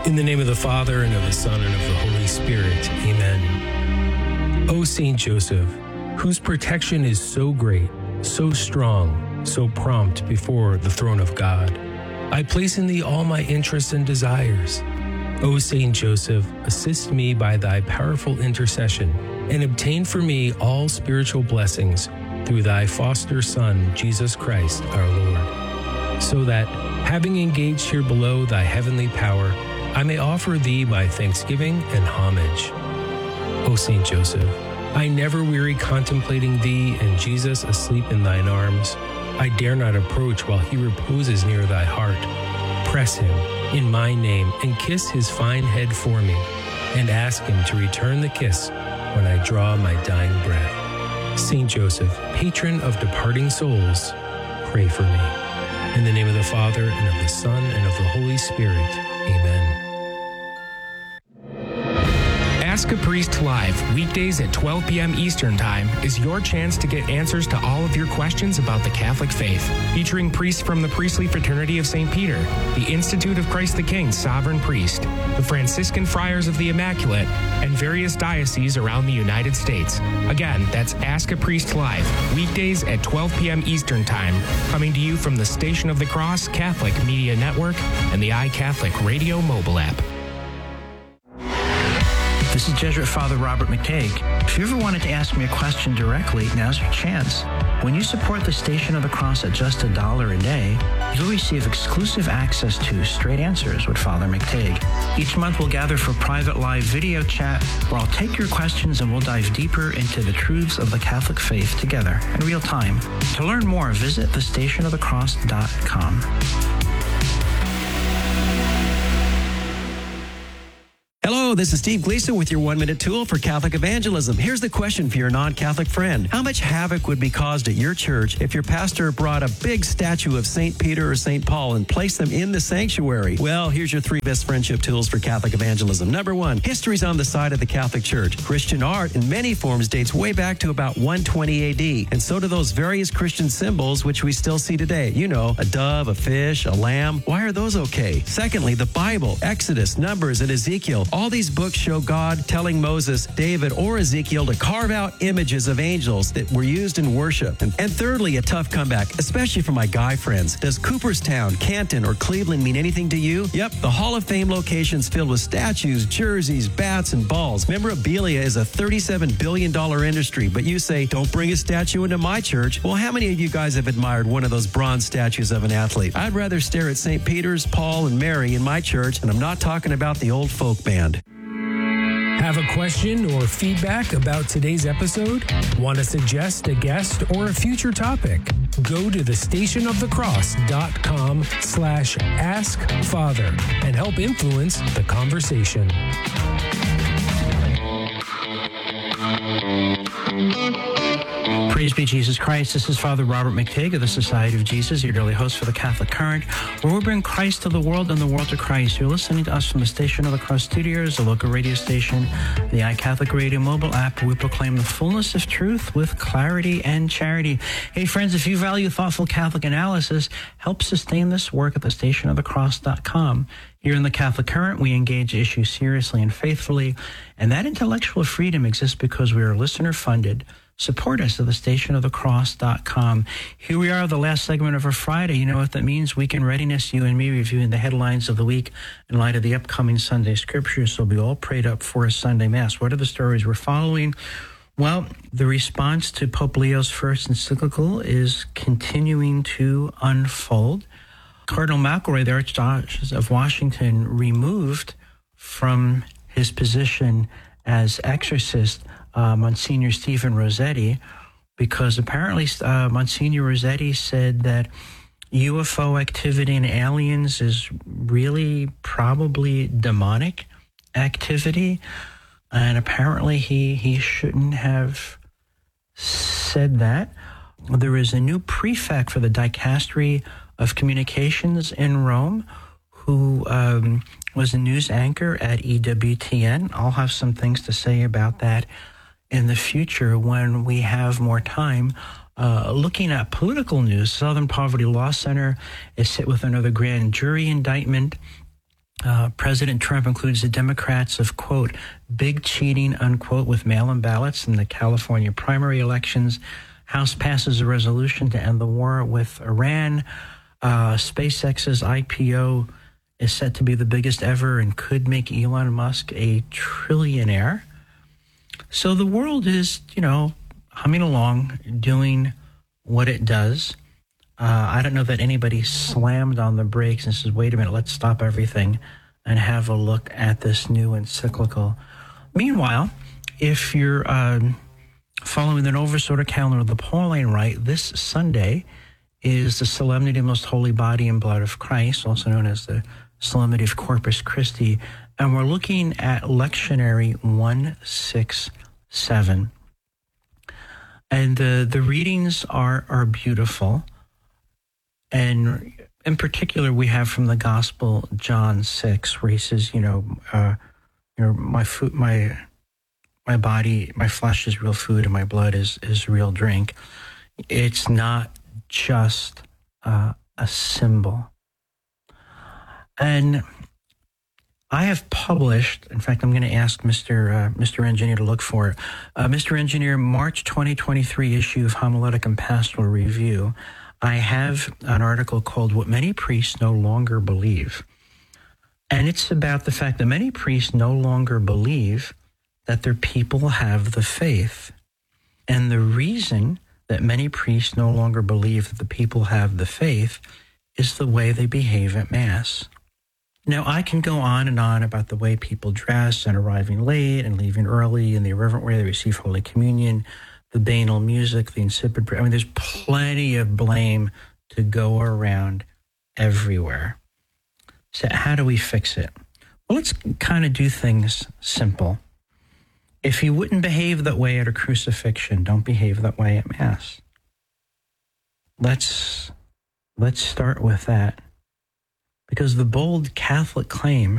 In the name of the Father, and of the Son, and of the Holy Spirit. Amen. O Saint Joseph, whose protection is so great, so strong, so prompt before the throne of God, I place in thee all my interests and desires. O Saint Joseph, assist me by thy powerful intercession, and obtain for me all spiritual blessings through thy foster Son, Jesus Christ, our Lord, so that, having engaged here below thy heavenly power, I may offer thee my thanksgiving and homage. O Saint Joseph, I never weary contemplating thee and Jesus asleep in thine arms. I dare not approach while he reposes near thy heart. Press him in my name and kiss his fine head for me, and ask him to return the kiss when I draw my dying breath. Saint Joseph, patron of departing souls, pray for me. In the name of the Father, and of the Son, and of the Holy Spirit. Amen. Ask a Priest Live, weekdays at 12 p.m. Eastern Time, is your chance to get answers to all of your questions about the Catholic faith. Featuring priests from the Priestly Fraternity of St. Peter, the Institute of Christ the King Sovereign Priest, the Franciscan Friars of the Immaculate, and various dioceses around the United States. Again, that's Ask a Priest Live, weekdays at 12 p.m. Eastern Time, coming to you from the Station of the Cross Catholic Media Network and the iCatholic Radio mobile app. This is Jesuit Father Robert McTague. If you ever wanted to ask me a question directly, now's your chance. When you support the Station of the Cross at just $1 a day, you'll receive exclusive access to Straight Answers with Father McTague. Each month we'll gather for private live video chat where I'll take your questions and we'll dive deeper into the truths of the Catholic faith together in real time. To learn more, visit thestationofthecross.com. Hello, this is Steve Gleason with your one-minute tool for Catholic evangelism. Here's the question for your non-Catholic friend. How much havoc would be caused at your church if your pastor brought a big statue of St. Peter or St. Paul and placed them in the sanctuary? Well, here's your 3 best friendship tools for Catholic evangelism. Number 1, history's on the side of the Catholic Church. Christian art in many forms dates way back to about 120 AD, and so do those various Christian symbols which we still see today. You know, a dove, a fish, a lamb. Why are those okay? Secondly, the Bible, Exodus, Numbers, and Ezekiel. All these books show God telling Moses, David, or Ezekiel to carve out images of angels that were used in worship. And thirdly, a tough comeback, especially for my guy friends. Does Cooperstown, Canton, or Cleveland mean anything to you? Yep, the Hall of Fame location's filled with statues, jerseys, bats, and balls. Memorabilia is a $37 billion industry, but you say, don't bring a statue into my church. Well, how many of you guys have admired one of those bronze statues of an athlete? I'd rather stare at St. Peter's, Paul, and Mary in my church, and I'm not talking about the old folk band. Have a question or feedback about today's episode? Want to suggest a guest or a future topic? Go to thestationofthecross.com/askfather and help influence the conversation. Praise be Jesus Christ. This is Father Robert McTague of the Society of Jesus, your daily host for the Catholic Current, where we bring Christ to the world and the world to Christ. You're listening to us from the Station of the Cross Studios, the local radio station, the iCatholic Radio mobile app, where we proclaim the fullness of truth with clarity and charity. Hey, friends, if you value thoughtful Catholic analysis, help sustain this work at thestationofthecross.com. Here in the Catholic Current, we engage issues seriously and faithfully, and that intellectual freedom exists because we are listener-funded. Support us at thestationofthecross.com. Here we are, the last segment of our Friday. You know what that means? Week in Readiness, you and me reviewing the headlines of the week in light of the upcoming Sunday scriptures. So we'll be all prayed up for a Sunday Mass. What are the stories we're following? Well, the response to Pope Leo's first encyclical is continuing to unfold. Cardinal McElroy, the Archdiocese of Washington, removed from his position as exorcist Monsignor Stephen Rossetti, because apparently Monsignor Rossetti said that UFO activity and aliens is really probably demonic activity, and apparently he shouldn't have said that. There is a new prefect for the Dicastery of Communications in Rome who was a news anchor at EWTN. I'll have some things to say about that in the future when we have more time. Looking at political news, Southern Poverty Law Center is hit with another grand jury indictment President Trump includes the Democrats of, quote, big cheating, unquote, with mail-in ballots in the California primary elections. House passes a resolution to end the war with Iran. SpaceX's IPO is set to be the biggest ever and could make Elon Musk a trillionaire. So the world is, humming along, doing what it does. I don't know that anybody slammed on the brakes and says, wait a minute, let's stop everything and have a look at this new encyclical. Meanwhile, if you're following the Novus Ordo calendar of the Pauline Rite, this Sunday is the Solemnity of the Most Holy Body and Blood of Christ, also known as the Solemnity of Corpus Christi, and we're looking at Lectionary 167. And the readings are beautiful. And in particular, we have from the Gospel John 6, where he says, my food, my body, my flesh is real food, and my blood is real drink. It's not just a symbol. And I have published, in fact, I'm going to ask Mr. Engineer to look for it. Mr. Engineer, March 2023 issue of Homiletic and Pastoral Review, I have an article called What Many Priests No Longer Believe. And it's about the fact that many priests no longer believe that their people have the faith. And the reason that many priests no longer believe that the people have the faith is the way they behave at Mass. Now, I can go on and on about the way people dress and arriving late and leaving early and the irreverent way they receive Holy Communion, the banal music, the insipid prayer. I mean, there's plenty of blame to go around everywhere. So how do we fix it? Well, let's kind of do things simple. If you wouldn't behave that way at a crucifixion, don't behave that way at Mass. Let's start with that. Because the bold Catholic claim